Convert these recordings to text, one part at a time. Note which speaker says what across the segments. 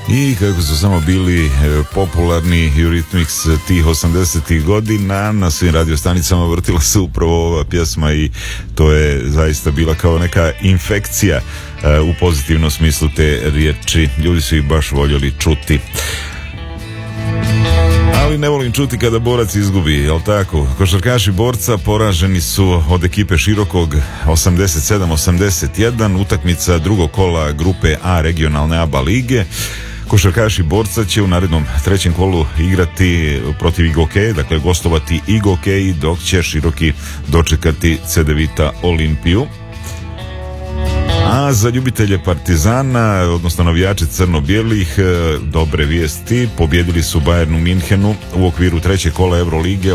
Speaker 1: I kako su samo bili popularni Eurythmics tih 80-ih godina, na svim radiostanicama vrtila se upravo ova pjesma i to je zaista bila kao neka infekcija u pozitivnom smislu te riječi. Ljudi su ih baš voljeli čuti. Ali ne volim čuti kada borac izgubi, jel tako? Košarkaši Borca poraženi su od ekipe Širokog 87-81, utakmica drugog kola grupe A regionalne ABA lige. Košarkaši Borca će u narednom trećem kolu igrati protiv Igokeje, dakle gostovati Igokeji, dok će Široki dočekati Cedevita Olimpiju. A za ljubitelje Partizana, odnosno navijače crno-bijelih, dobre vijesti. Pobjedili su Bayern u Minhenu u okviru trećeg kola Eurolige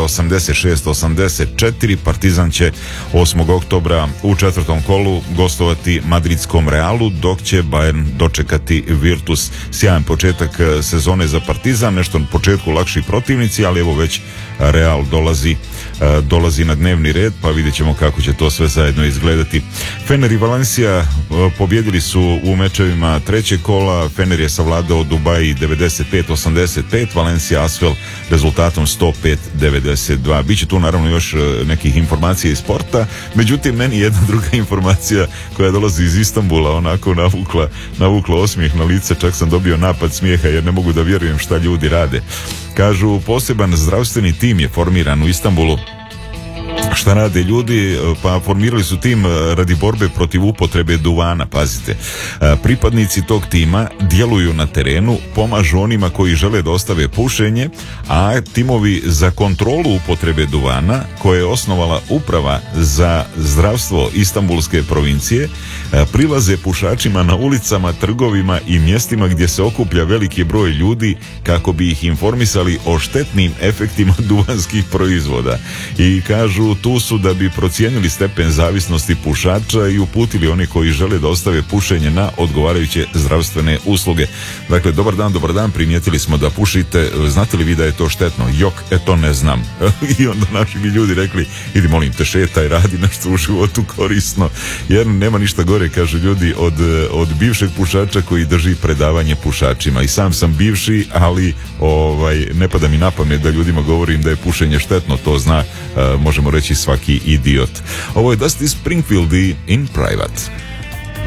Speaker 1: 86-84. Partizan će 8. oktobra u četvrtom kolu gostovati madridskom Realu, dok će Bayern dočekati Virtus. Sjajan početak sezone za Partizan, nešto na početku lakši protivnici, ali evo već Real dolazi na dnevni red, pa vidjet ćemo kako će to sve zajedno izgledati. Fener i Valencia pobjedili su u mečevima trećeg kola. Fener je savladao Dubai 95-85, Valencia Asvel rezultatom 105-92. Biće tu naravno još nekih informacija iz sporta, međutim meni jedna druga informacija koja dolazi iz Istanbula onako navukla osmijeh na lice, čak sam dobio napad smijeha jer ne mogu da vjerujem šta ljudi rade. Kažu, poseban zdravstveni tim je formiran u Istanbulu. Šta rade ljudi? Pa formirali su tim radi borbe protiv upotrebe duvana, pazite. Pripadnici tog tima djeluju na terenu, pomažu onima koji žele da ostave pušenje, a timovi za kontrolu upotrebe duvana, koje je osnovala Uprava za zdravstvo Istanbulske provincije, prilaze pušačima na ulicama, trgovima i mjestima gdje se okuplja veliki broj ljudi kako bi ih informisali o štetnim efektima duvanskih proizvoda. I kažu, tu su da bi procijenili stepen zavisnosti pušača i uputili oni koji žele da ostave pušenje na odgovarajuće zdravstvene usluge. Dakle, dobar dan, primijetili smo da pušite, znate li vi da je to štetno? Jok, to ne znam. I onda naši bi ljudi rekli, idi molim te, šetaj, radi nešto u životu korisno, jer nema ništa gore, kažu ljudi, od bivšeg pušača koji drži predavanje pušačima. I sam sam bivši, ali ne pada mi na pamet da ljudima govorim da je pušenje štetno, to zna, možemo reći, svaki idiot. Ovo je Dusty Springfield i In Private.